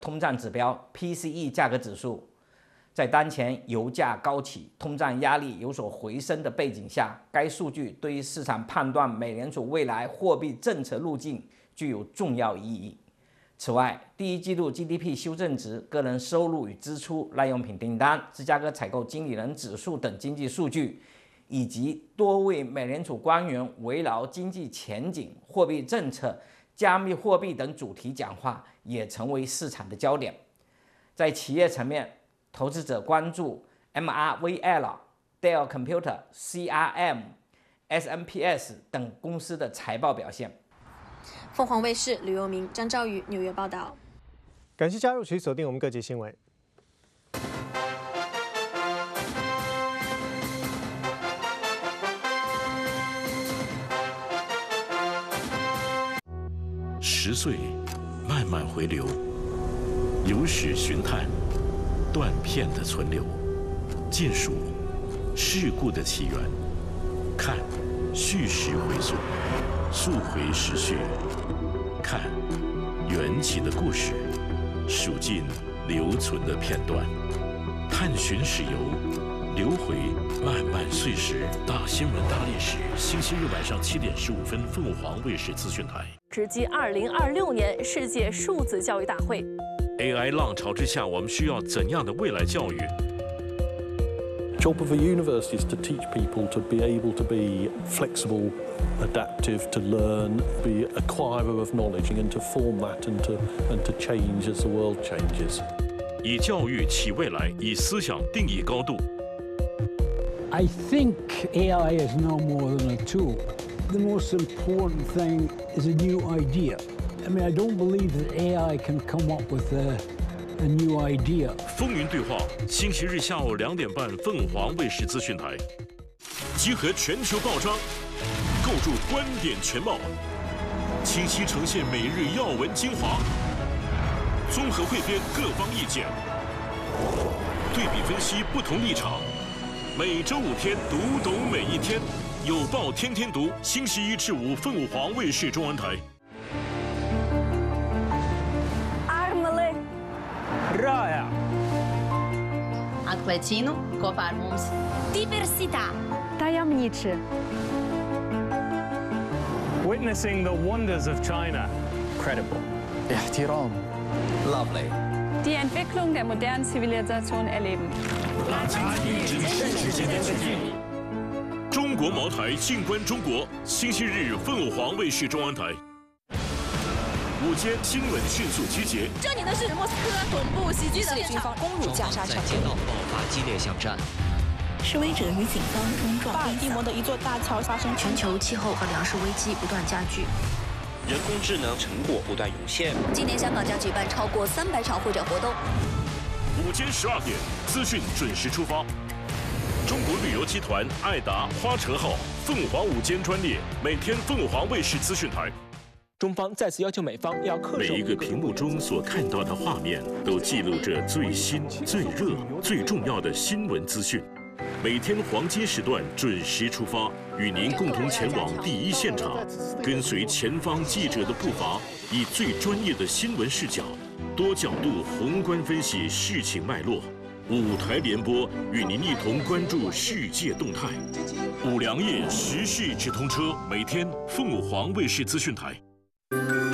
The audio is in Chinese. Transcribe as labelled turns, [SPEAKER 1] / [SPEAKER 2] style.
[SPEAKER 1] 通胀指标 PCE 价格指数。在当前油价高企、通胀压力有所回升的背景下，该数据对于市场判断美联储未来货币政策路径具有重要意义。此外，第一季度 GDP 修正值、个人收入与支出、耐用品订单、芝加哥采购经理人指数等经济数据，以及多位美联储官员围绕经济前景、货币政策、加密货币等主题讲话，也成为市场的焦点。在企业层面，投资者关注 MRVL、Dell Computer、CRM、SMPS 等公司的财报表现。
[SPEAKER 2] 凤凰卫视吕佑明、张兆宇纽约报道。
[SPEAKER 3] 感谢加入，持续锁定我们各界新闻。
[SPEAKER 4] 10岁，慢慢回流，有史寻探。断片的存留，见数事故的起源，看叙事回溯，溯回时序，看缘起的故事，数尽留存的片段，探寻史游，流回漫漫岁时。大新闻大历史，星期日晚上7点15分，凤凰卫视资讯台。
[SPEAKER 5] 直击2026年世界数字教育大会。
[SPEAKER 4] AI 浪潮之下，我们需要怎样的未来教育
[SPEAKER 6] Job of a university is to teach people to be able to be flexible, adaptive, to learn, be acquirer of knowledge, and to form that and to change as the world changes.
[SPEAKER 4] 以教育起未来，以思想定义高度。
[SPEAKER 7] I think AI is no more than a tool. The most important thing is a new idea. I mean, I don't believe that AI can come up with a new idea.
[SPEAKER 4] 风云对话，星期日下午2点半，凤凰卫视资讯台，集合全球报章，构筑观点全貌，清晰呈现每日要闻精华，综合汇编各方意见，对比分析不同立场。每周5天，读懂每一天，有报天天读。星期1至5，凤凰卫视中文台。
[SPEAKER 8] Raja.
[SPEAKER 9] Atkleciנו, kopā ar mums.
[SPEAKER 2] Diversità.
[SPEAKER 5] Tajemniczy.
[SPEAKER 8] Witnessing the wonders of China.
[SPEAKER 10] Credible.
[SPEAKER 11] احترام.
[SPEAKER 10] Lovely.
[SPEAKER 5] Die Entwicklung der modernen Zivilisation erleben.
[SPEAKER 4] 中国茅台静观中国，星期日凤凰卫视中文台。午间新闻迅速集结。
[SPEAKER 2] 这里的是莫斯科总部袭击的军方攻入加沙城，
[SPEAKER 10] 在街道爆发激烈巷战。
[SPEAKER 12] 示威者与警方冲撞。
[SPEAKER 2] 巴尔的摩的一座大桥发生
[SPEAKER 12] 全球气候和粮食危机不断加剧，
[SPEAKER 13] 人工智能成果不断涌现。
[SPEAKER 2] 今年香港将举办超过300场会展活动。
[SPEAKER 4] 午间12点，资讯准时出发。中国旅游集团爱达花车号凤凰午间专列，每天凤凰卫视资讯台。
[SPEAKER 14] 中方再次要求美方要恪守。
[SPEAKER 4] 每一个屏幕中所看到的画面，都记录着最新、最热、最重要的新闻资讯。每天黄金时段准时出发，与您共同前往第一现场，跟随前方记者的步伐，以最专业的新闻视角，多角度宏观分析事情脉络。5台联播，与您一同关注世界动态。5粮液时事直通车，每天凤凰卫视资讯台。